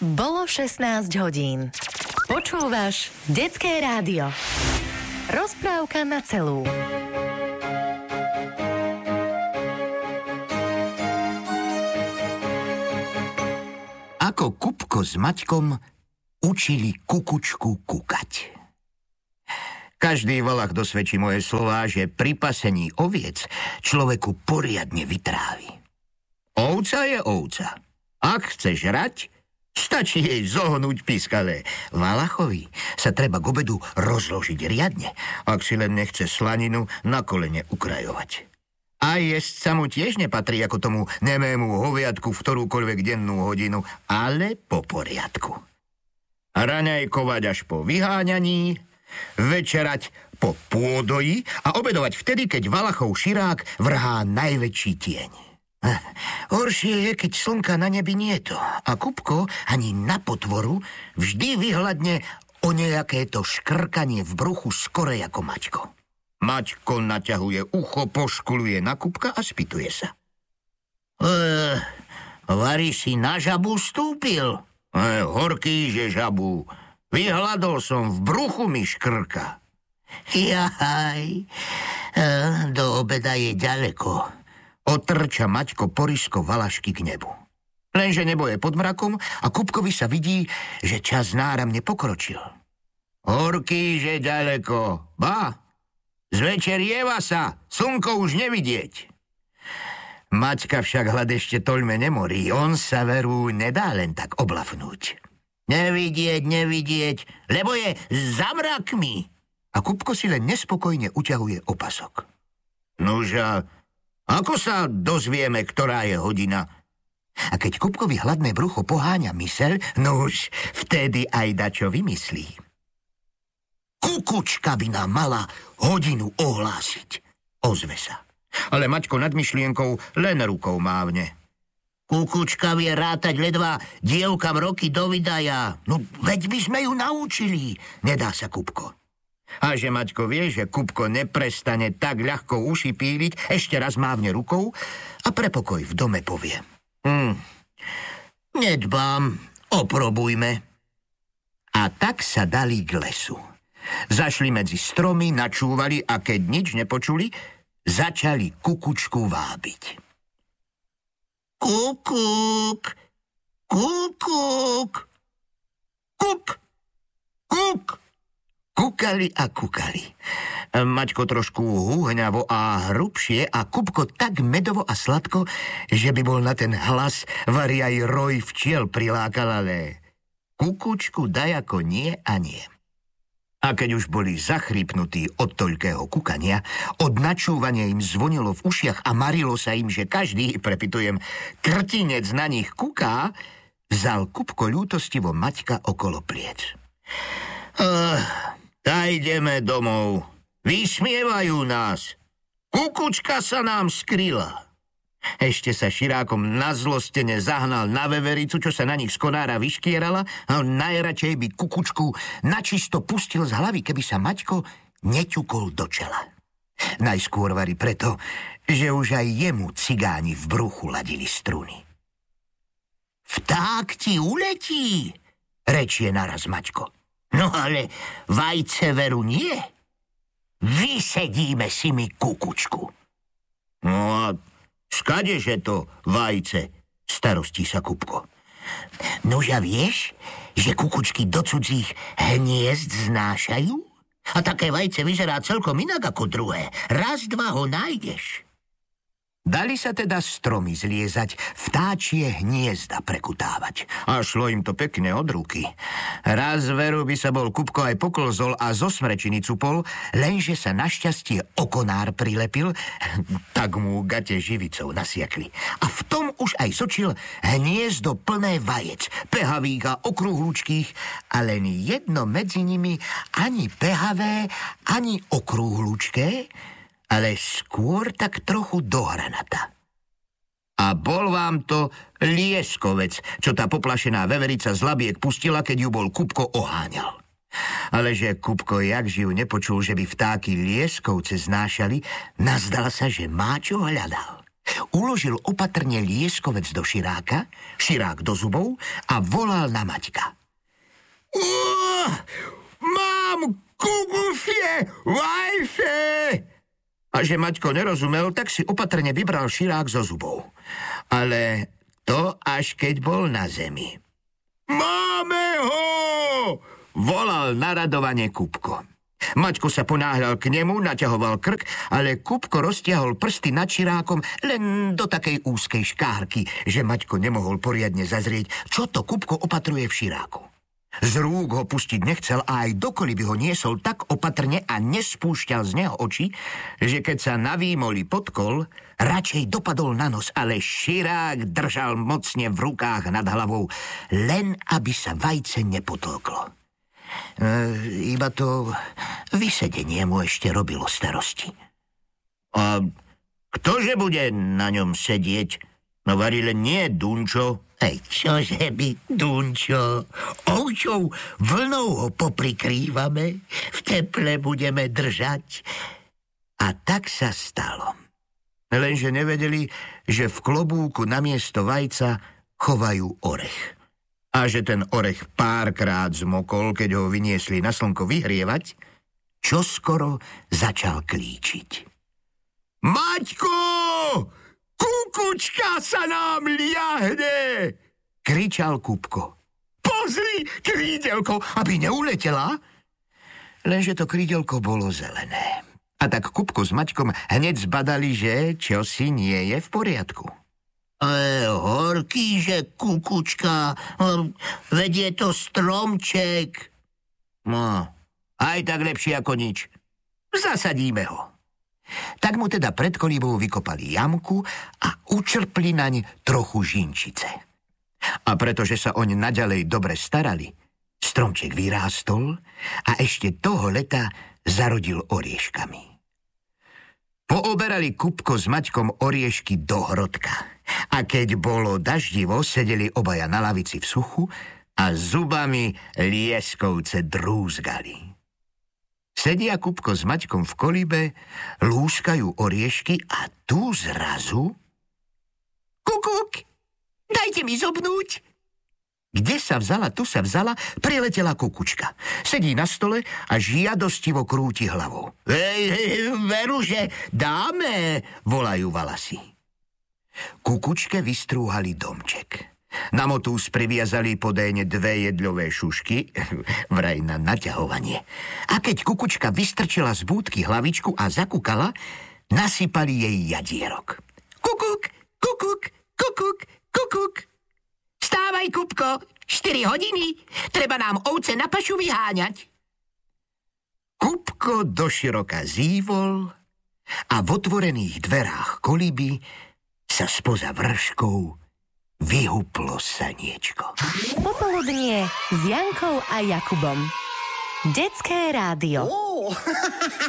Bolo 16 hodín. Počúvaš Detské rádio. Rozprávka na celú. Ako Kupko s Maťkom učili kukučku kukať. Každý valach dosvedčí moje slová, že pri pasení oviec človeku poriadne vytrávi. Ovca je ovca. Ak chce žrať, stačí jej zohnúť piskale. Valachovi sa treba k obedu rozložiť riadne, ak si len nechce slaninu na kolene ukrajovať. A jesť sa mu tiež nepatrí ako tomu nemému hoviatku v ktorúkoľvek dennú hodinu, ale po poriadku. Raňajkovať až po vyháňaní, večerať po pôdoji a obedovať vtedy, keď Valachov širák vrhá najväčší tieň. Horšie je, keď slnka na nebi nieto a Kupko ani na potvoru vždy vyhľadne o nejaké to škrkanie v bruchu skorej ako Maťko. Maťko naťahuje ucho, poškuluje na Kupka a spýtuje sa. Vari si na žabu stúpil? Horký, že žabu. Vyhľadol som, v bruchu mi škrka. Jaj, do obeda je ďaleko. Otrča Maťko porisko valašky k nebu. Lenže nebo je pod mrakom a Kupkovi sa vidí, že čas náramne pokročil. Horký, že ďaleko. Ba, zvečerieva sa, slnko už nevidieť. Maťka však hlad ešte toľme nemorí, on sa veru nedá len tak oblafnúť. Nevidieť, lebo je za mrakmi. A Kupko si len nespokojne uťahuje opasok. Nuža, ako sa dozvieme, ktorá je hodina? A keď Kupkovi hladné brucho poháňa myseľ, nuž, vtedy aj dačo vymyslí. Kukučka by nám mala hodinu ohlásiť, ozve sa. Ale Maťko nad myšlienkou len rukou mávne. Kukučka vie rátať ledva dievkam roky do vydaja. No veď by sme ju naučili. Nedá sa, Kupko. A že Maťko vie, že Kupko neprestane tak ľahko uši píliť, ešte raz mávne rukou a pre pokoj v dome povie. Nedbám, oprobujme. A tak sa dali k lesu. Zašli medzi stromy, načúvali a keď nič nepočuli, začali kukučku vábiť. Kukuk, kukuk, kuk, kuk. Kúkali a kúkali. Maťko trošku húhňavo a hrubšie a Kupko tak medovo a sladko, že by bol na ten hlas vari aj roj včiel prilákal, ale kukučku dajako nie a nie. A keď už boli zachrypnutí od toľkého kúkania, od načúvania im zvonilo v ušiach a marilo sa im, že každý, prepitujem, krtinec na nich kúká, vzal Kupko ľútostivo Maťka okolo pliec. Tá ideme domov. Vysmievajú nás. Kukučka sa nám skryla. Ešte sa širákom nazlostene zahnal na vevericu, čo sa na nich z konára vyškierala, a najradšej by kukučku načisto pustil z hlavy, keby sa Maťko neťukol do čela. Najskôr vari preto, že už aj jemu cigáni v bruchu ladili struny. Vták ti uletí, rečie naraz Maťko. No ale vajce veru nie. Vysedíme si mi kukučku. No a skadeže to vajce, starostí sa Kupko. Nože vieš, že kukučky do cudzích hniezd znášajú? A také vajce vyzerá celkom inak ako druhé. Raz, dva ho nájdeš. Dali sa teda stromy zliezať, vtáčie hniezda prekutávať. A šlo im to pekne od ruky. Raz veru by sa bol Kupko aj poklzol a zo smrečiny cupol, lenže sa našťastie okonár prilepil, tak mu gate živicou nasiakli. A v tom už aj sočil hniezdo plné vajec, pehavých a okrúhlučkých, a len jedno medzi nimi ani pehavé, ani okrúhlučké, ale skôr tak trochu dohranata. A bol vám to lieskovec, čo tá poplašená veverica z labiek pustila, keď ju bol Kupko oháňal. Ale že Kupko jak živ nepočul, že by vtáky lieskovce znášali, nazdal sa, že má čo hľadal. Uložil opatrne lieskovec do širáka, širák do zubov a volal na Maťka. Mám kukučie vajce! A že Maťko nerozumel, tak si opatrne vybral širák zo zubov. Ale to až keď bol na zemi. Máme ho! Volal naradovane Kupko. Maťko sa ponáhľal k nemu, naťahoval krk, ale Kupko roztiahol prsty nad širákom len do takej úzkej škárky, že Maťko nemohol poriadne zazrieť, čo to Kupko opatruje v širáku. Z rúk ho pustiť nechcel a aj do koliby ho niesol tak opatrne a nespúšťal z neho oči, že keď sa na výmoli potkol, radšej dopadol na nos, ale širák držal mocne v rukách nad hlavou, len aby sa vajce nepotlklo. Iba to vysedenie mu ešte robilo starosti. A ktože bude na ňom sedieť? No varile nie Dunčo. Čože by, Dunčo? Ovčou vlnou ho poprikrývame, v teple budeme držať. A tak sa stalo. Lenže nevedeli, že v klobúku namiesto vajca chovajú orech. A že ten orech párkrát zmokol, keď ho vyniesli na slnko vyhrievať, čoskoro začal klíčiť. Maťko! Kukučka sa nám liahne! Kričal Kupko. Pozri, krídelko, aby neuletela! Lenže to krídelko bolo zelené. A tak Kupko s Maťkom hneď zbadali, že čosi nie je v poriadku. Horký, že kukučka, veď je to stromček. No, aj tak lepšie ako nič. Zasadíme ho. Tak mu teda pred kolibou vykopali jamku a učrpli naň trochu žinčice. A pretože sa oň naďalej dobre starali, stromček vyrástol a ešte toho leta zarodil orieškami. Pooberali Kupko s Maťkom oriešky do hrodka a keď bolo daždivo, sedeli obaja na lavici v suchu a zubami lieskovce drúzgali. Sedia Kupko s Maťkom v kolibe, lúskajú oriešky a tu zrazu... Kukuk, dajte mi zobnúť. Kde sa vzala, tu sa vzala, priletela kukučka. Sedí na stole a žiadostivo krúti hlavou. Veru, že dáme, volajú valasy. Kukučke vystrúhali domček. Na motúz priviazali podéne 2 jedľové šušky, vraj na naťahovanie. A keď kukučka vystrčila z búdky hlavičku a zakúkala, nasypali jej jadierok. Kukuk, kukuk, kukuk, kukuk. Stávaj, Kupko, 4 hodiny, treba nám ovce na pašu vyháňať. Kupko doširoka zívol a v otvorených dverách koliby sa spoza vrškou vyhuplo saniečko. Popoludnie s Jankou a Jakubom. Detské rádio.